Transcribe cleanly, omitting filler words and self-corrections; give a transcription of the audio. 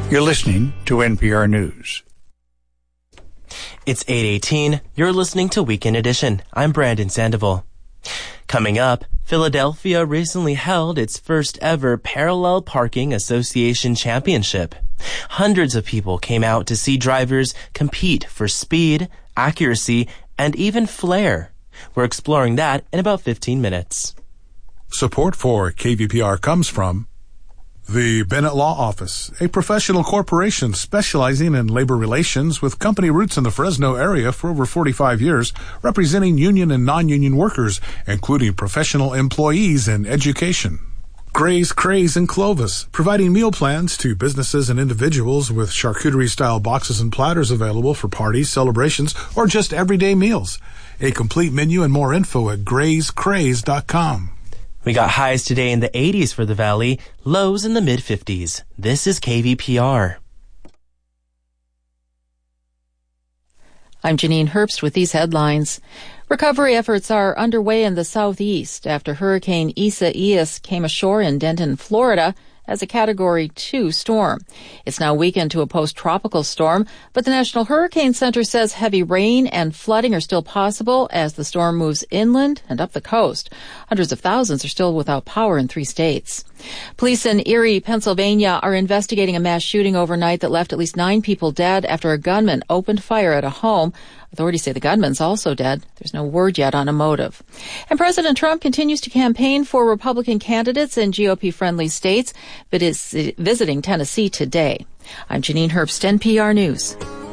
You're listening to NPR News. It's 8:18. You're listening to Weekend Edition. I'm Brandon Sandoval. Coming up, Philadelphia recently held its first ever Parallel Parking Association Championship. Hundreds of people came out to see drivers compete for speed, accuracy, and even flair. We're exploring that in about 15 minutes. Support for KVPR comes from the Bennett Law Office, a professional corporation specializing in labor relations with company roots in the Fresno area for over 45 years, representing union and non-union workers, including professional employees and education. Gray's Craze in Clovis, providing meal plans to businesses and individuals with charcuterie-style boxes and platters available for parties, celebrations, or just everyday meals. A complete menu and more info at grayscraze.com. We got highs today in the 80s for the Valley, lows in the mid-50s. This is KVPR. I'm Janine Herbst with these headlines. Recovery efforts are underway in the southeast after Hurricane Isaias came ashore in Denton, Florida, as a Category 2 storm. It's now weakened to a post-tropical storm, but the National Hurricane Center says heavy rain and flooding are still possible as the storm moves inland and up the coast. Hundreds of thousands are still without power in 3 states. Police in Erie, Pennsylvania are investigating a mass shooting overnight that left at least 9 people dead after a gunman opened fire at a home. Authorities say the gunman's also dead. There's no word yet on a motive. And President Trump continues to campaign for Republican candidates in GOP-friendly states, but is visiting Tennessee today. I'm Janine Herbst, NPR News.